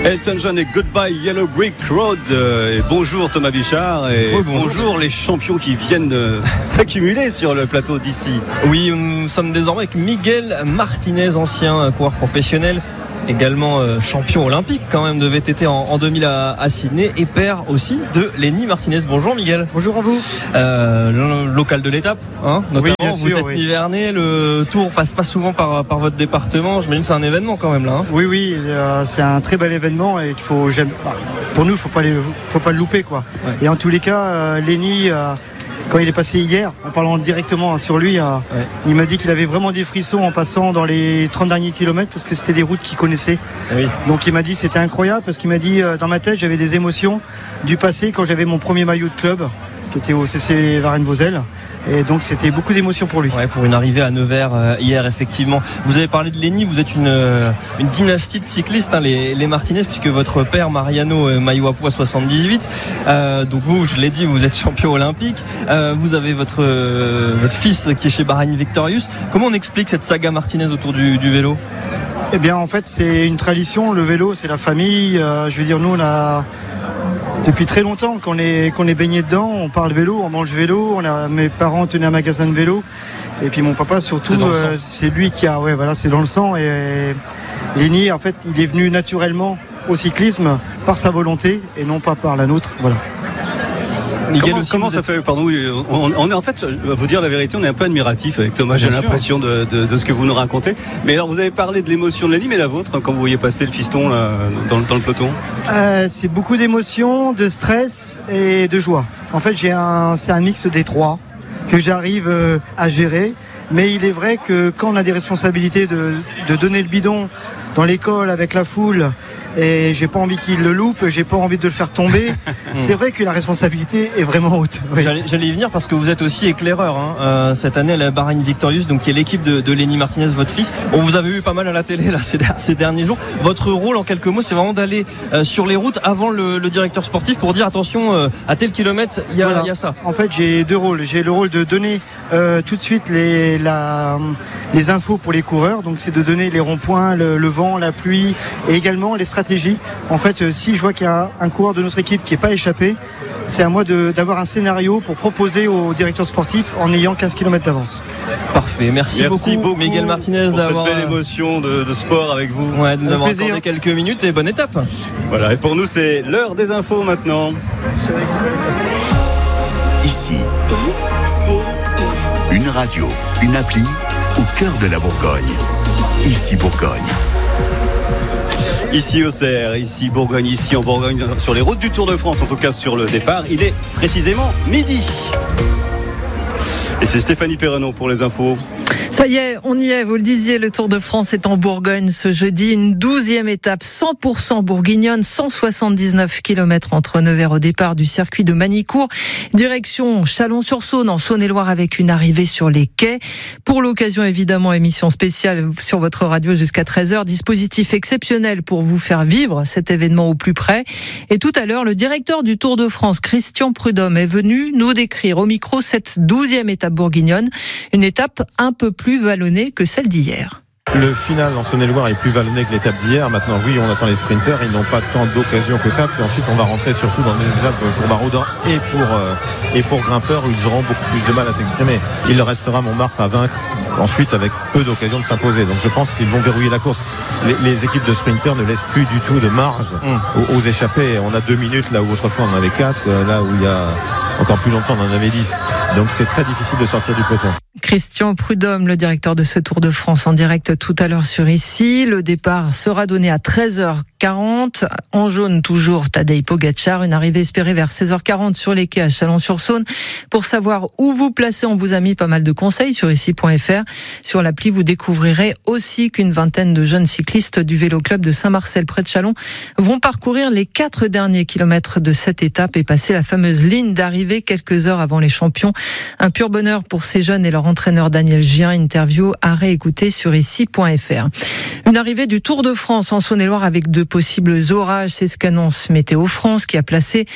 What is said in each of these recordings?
Elton John et Goodbye Yellow Brick Road. Et bonjour Thomas Bichard et bonjour les champions qui viennent s'accumuler sur le plateau d'ici. Oui, nous sommes désormais avec Miguel Martinez, ancien coureur professionnel, également champion olympique quand même de VTT en 2000 à Sydney et père aussi de Lenny Martinez. Bonjour Miguel. Bonjour à vous. Local de l'étape, hein, notamment. Oui, vous êtes nivernais, le Tour passe pas souvent par votre département. Je me dis que c'est un événement quand même là. Hein. Oui, c'est un très bel événement et pour nous, faut pas le louper quoi. Ouais. Et en tous les cas, Lenny. Quand il est passé hier, en parlant directement sur lui, il m'a dit qu'il avait vraiment des frissons en passant dans les 30 derniers kilomètres parce que c'était des routes qu'il connaissait. Oui. Donc il m'a dit que c'était incroyable parce qu'il m'a dit dans ma tête j'avais des émotions du passé quand j'avais mon premier maillot de club qui était au CC Varennes-Vauzelles. Et donc c'était beaucoup d'émotions pour lui. Ouais, pour une arrivée à Nevers hier effectivement. Vous avez parlé de Lenny, vous êtes une dynastie de cyclistes, hein, les Martinez, puisque votre père Mariano maillot à poids 78. Donc vous, je l'ai dit, vous êtes champion olympique. Vous avez votre fils qui est chez Bahrain Victorious. Comment on explique cette saga Martinez autour du vélo ? Eh bien en fait c'est une tradition. Le vélo c'est la famille. Je veux dire nous on a depuis très longtemps qu'on est baigné dedans, on parle vélo, on mange vélo, mes parents tenaient un magasin de vélo et puis mon papa surtout c'est lui qui a c'est dans le sang et Lenny en fait il est venu naturellement au cyclisme par sa volonté et non pas par la nôtre, voilà. Miguel, comment ça fait ? Pardon, on est en fait, je vais vous dire la vérité, on est un peu admiratif avec Thomas. J'ai l'impression de ce que vous nous racontez. Mais alors, vous avez parlé de l'émotion de Lenny, mais la vôtre, quand vous voyez passer le fiston là, dans le peloton ? C'est beaucoup d'émotions, de stress et de joie. En fait, c'est un mix des trois que j'arrive à gérer. Mais il est vrai que quand on a des responsabilités de donner le bidon dans l'école avec la foule. Et j'ai pas envie qu'il le loupe, j'ai pas envie de le faire tomber. C'est vrai que la responsabilité est vraiment haute. Oui. J'allais y venir parce que vous êtes aussi éclaireur cette année à la Bahrain Victorious, donc qui est l'équipe de Lenny Martinez, votre fils. On vous avait vu pas mal à la télé là ces derniers jours. Votre rôle en quelques mots, c'est vraiment d'aller sur les routes avant le directeur sportif pour dire attention à tel kilomètre il y a ça. En fait j'ai deux rôles. J'ai le rôle de donner tout de suite les infos pour les coureurs, donc c'est de donner les ronds-points, le vent, la pluie et également les stratégies. En fait, si je vois qu'il y a un coureur de notre équipe qui n'est pas échappé, c'est à moi d'avoir un scénario pour proposer au directeur sportif en ayant 15 km d'avance. Parfait, merci beaucoup Miguel Martinez pour d'avoir cette belle émotion de sport avec vous. Ouais, de nous avoir accordé quelques minutes et bonne étape. Voilà, et pour nous c'est l'heure des infos maintenant. Ici, une radio, une appli au cœur de la Bourgogne. Ici Bourgogne. Ici Auxerre, ici Bourgogne, ici en Bourgogne, sur les routes du Tour de France, en tout cas sur le départ, il est précisément midi. Et c'est Stéphanie Perrenot pour les infos. Ça y est, on y est, vous le disiez, le Tour de France est en Bourgogne ce jeudi, une 12e étape 100% bourguignonne, 179 km entre Nevers au départ du circuit de Magny-Cours, direction Chalon-sur-Saône en Saône-et-Loire avec une arrivée sur les quais. Pour l'occasion évidemment, émission spéciale sur votre radio jusqu'à 13h, dispositif exceptionnel pour vous faire vivre cet événement au plus près. Et tout à l'heure, le directeur du Tour de France, Christian Prudhomme, est venu nous décrire au micro cette 12e étape bourguignonne, une étape un peu plus vallonnée que celle d'hier. Le final en Saône-et-Loire est plus vallonné que l'étape d'hier. Maintenant, oui, on attend les sprinters. Ils n'ont pas tant d'occasions que ça. Puis ensuite, on va rentrer surtout dans des étapes pour maraudeurs et pour grimpeurs où ils auront beaucoup plus de mal à s'exprimer. Il leur restera Montmartre à vaincre. Ensuite, avec peu d'occasions de s'imposer. Donc, je pense qu'ils vont verrouiller la course. Les équipes de sprinters ne laissent plus du tout de marge aux échappés. On a 2 minutes là où autrefois on en avait 4. Là où il y a encore plus longtemps, on en avait 10. Donc, c'est très difficile de sortir du peloton. Christian Prudhomme, le directeur de ce Tour de France, en direct tout à l'heure sur Ici. Le départ sera donné à 13h40. En jaune, toujours, Tadej Pogačar. Une arrivée espérée vers 16h40 sur les quais à Chalon-sur-Saône. Pour savoir où vous placer, on vous a mis pas mal de conseils sur ici.fr. Sur l'appli, vous découvrirez aussi qu'une vingtaine de jeunes cyclistes du Vélo Club de Saint-Marcel près de Chalon vont parcourir les 4 derniers kilomètres de cette étape et passer la fameuse ligne d'arrivée quelques heures avant les champions. Un pur bonheur pour ces jeunes et leur leur entraîneur Daniel Gien. Interview à réécouter sur ici.fr. Une arrivée du Tour de France en Saône-et-Loire avec de possibles orages, c'est ce qu'annonce Météo France qui a placé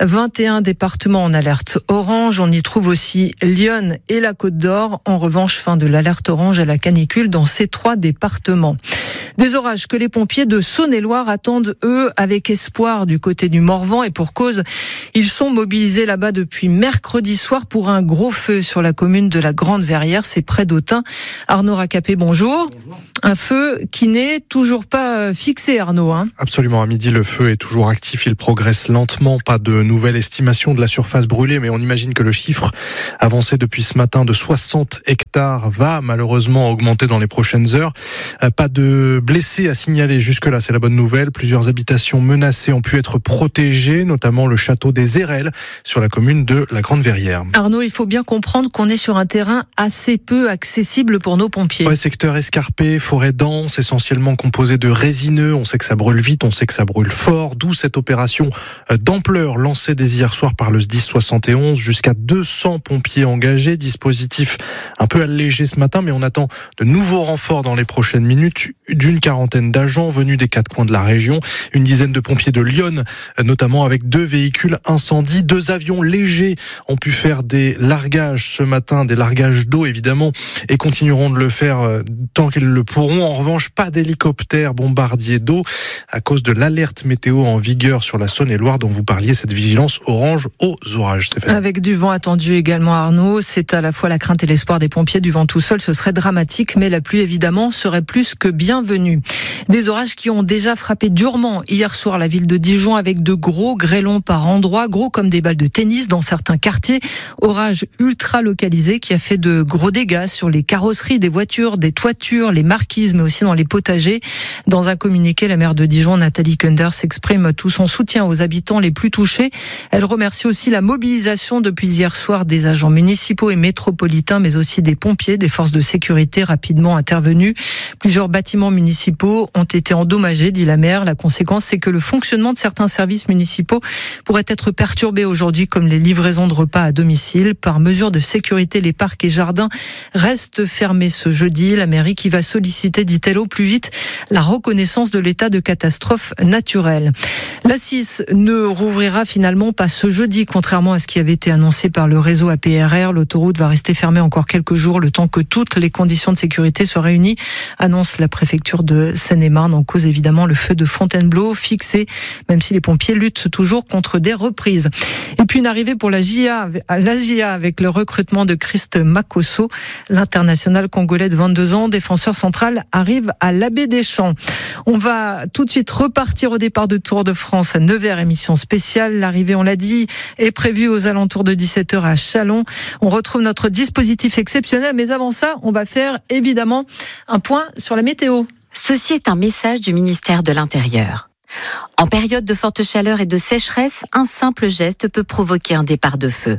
21 départements en alerte orange. On y trouve aussi Lyon et la Côte d'Or. En revanche, fin de l'alerte orange à la canicule dans ces 3 départements. Des orages que les pompiers de Saône-et-Loire attendent, eux, avec espoir du côté du Morvan. Et pour cause, ils sont mobilisés là-bas depuis mercredi soir pour un gros feu sur la commune de la Grande-Verrière. C'est près d'Autun. Arnaud Racapé, bonjour. Bonjour. Un feu qui n'est toujours pas fixé, Arnaud. Absolument, à midi, le feu est toujours actif. Il progresse lentement. Pas de nouvelle estimation de la surface brûlée, mais on imagine que le chiffre avancé depuis ce matin de 60 hectares va malheureusement augmenter dans les prochaines heures. Pas de blessés à signaler jusque-là, c'est la bonne nouvelle. Plusieurs habitations menacées ont pu être protégées, notamment le château des Érelles sur la commune de la Grande-Verrière. Arnaud, il faut bien comprendre qu'on est sur un terrain assez peu accessible pour nos pompiers. Ouais, secteur escarpé, forêt dense, essentiellement composée de résineux. On sait que ça brûle vite, on sait que ça brûle fort, d'où cette opération d'ampleur lancée dès hier soir par le SDIS 71. Jusqu'à 200 pompiers engagés, dispositif un peu allégé ce matin, mais on attend de nouveaux renforts dans les prochaines minutes. D'une quarantaine d'agents venus des 4 coins de la région, une dizaine de pompiers de Lyon, notamment avec 2 véhicules incendies. 2 avions légers ont pu faire des largages ce matin, des largages d'eau évidemment, et continueront de le faire tant qu'ils le pourront. En revanche, pas d'hélicoptère bombardier d'eau à cause de l'alerte météo en vigueur sur la Saône-et-Loire dont vous parliez, cette vigilance orange aux orages. Stéphane. Avec du vent attendu également, Arnaud, c'est à la fois la crainte et l'espoir des pompiers. Du vent tout seul, ce serait dramatique, mais la pluie évidemment serait plus que bienvenue. Des orages qui ont déjà frappé durement hier soir la ville de Dijon avec de gros grêlons par endroits, gros comme des balles de tennis dans certains quartiers. Orage ultra localisé qui a fait de gros dégâts sur les carrosseries des voitures, des toitures, les marquises, mais aussi dans les potagers. Dans un communiqué, la maire de Dijon, Nathalie Kunder, s'exprime tout son soutien aux habitants les plus touchés. Elle remercie aussi la mobilisation depuis hier soir des agents municipaux et métropolitains, mais aussi des pompiers, des forces de sécurité rapidement intervenus. Plusieurs bâtiments municipaux ont été endommagés, dit la maire. La conséquence, c'est que le fonctionnement de certains services municipaux pourrait être perturbé aujourd'hui, comme les livraisons de repas à domicile. Par mesure de sécurité, les parcs et jardins restent fermés ce jeudi. La mairie qui va solliciter, dit-elle, au plus vite la reconnaissance de l'état de catastrophe naturelle. La 6 ne rouvrira finalement pas ce jeudi, contrairement à ce qui avait été annoncé par le réseau APRR. L'autoroute va rester fermée encore quelques jours, le temps que toutes les conditions de sécurité soient réunies, annonce la préfecture de Seine-et-Marne. En cause évidemment le feu de Fontainebleau fixé, même si les pompiers luttent toujours contre des reprises. Et puis une arrivée pour la JA avec le recrutement de Christ Makosso, l'international congolais de 22 ans, défenseur central, arrive à l'Abbé des Champs. On va tout de suite repartir au départ de Tour de France à Nevers, émission spéciale. L'arrivée, on l'a dit, est prévue aux alentours de 17h à Châlons. On retrouve notre dispositif exceptionnel, mais avant ça, on va faire évidemment un point sur la météo. Ceci est un message du ministère de l'Intérieur. En période de forte chaleur et de sécheresse, un simple geste peut provoquer un départ de feu.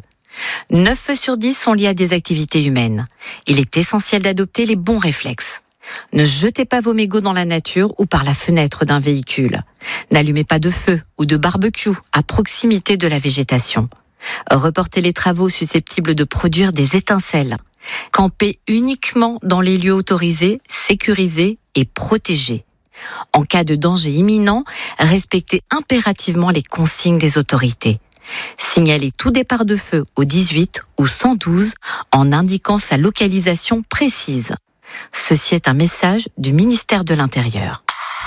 9 feux sur 10 sont liés à des activités humaines. Il est essentiel d'adopter les bons réflexes. Ne jetez pas vos mégots dans la nature ou par la fenêtre d'un véhicule. N'allumez pas de feu ou de barbecue à proximité de la végétation. Reportez les travaux susceptibles de produire des étincelles. Campez uniquement dans les lieux autorisés, sécurisés et protégés. En cas de danger imminent, respectez impérativement les consignes des autorités. Signalez tout départ de feu au 18 ou 112 en indiquant sa localisation précise. Ceci est un message du ministère de l'Intérieur.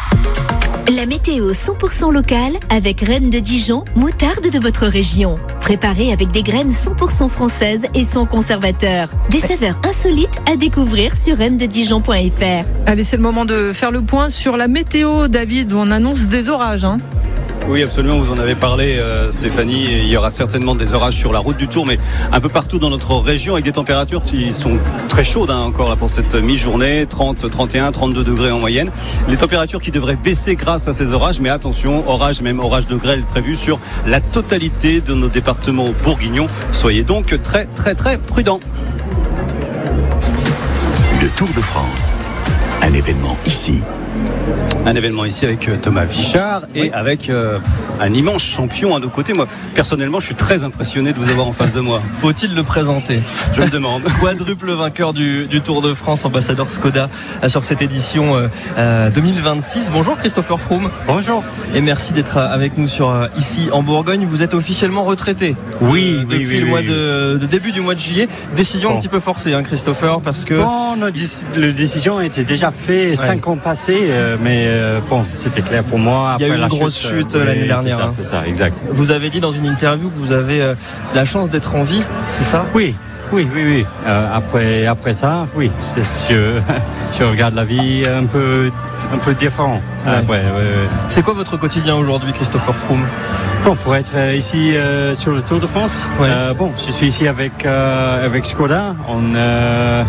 La météo 100% locale avec Rennes de Dijon, moutarde de votre région. Préparée avec des graines 100% françaises et sans conservateur. Des saveurs insolites à découvrir sur rennededijon.fr. Allez, c'est le moment de faire le point sur la météo, David, où on annonce des orages. Oui, absolument, vous en avez parlé, Stéphanie. Il y aura certainement des orages sur la route du Tour, mais un peu partout dans notre région, avec des températures qui sont très chaudes encore là, pour cette mi-journée, 30, 31, 32 degrés en moyenne. Les températures qui devraient baisser grâce à ces orages, mais attention, orage, même orage de grêle prévu sur la totalité de nos départements bourguignons. Soyez donc très, très, très prudents. Le Tour de France, un événement ici. Un événement ici avec Thomas Vichard et avec un immense champion à nos côtés. Moi, personnellement, je suis très impressionné de vous avoir en face de moi. Faut-il le présenter? Je me demande. Quadruple vainqueur du Tour de France, ambassadeur Skoda sur cette édition 2026. Bonjour Christopher Froome. Bonjour. Et merci d'être avec nous ici en Bourgogne. Vous êtes officiellement retraité. Oui, depuis le début du mois de juillet. Décision un petit peu forcée, hein, Christopher, parce que... Bon, la décision était déjà faite 5 ans passés, mais bon, c'était clair pour moi. Il y a eu une grosse chute l'année dernière. C'est ça, exact. Vous avez dit dans une interview que vous avez la chance d'être en vie, c'est ça? Oui. Après ça, oui, c'est sûr. Je regarde la vie un peu différent. Ouais. C'est quoi votre quotidien aujourd'hui, Christopher Froome? Bon, pour être ici sur le Tour de France, je suis ici avec Skoda.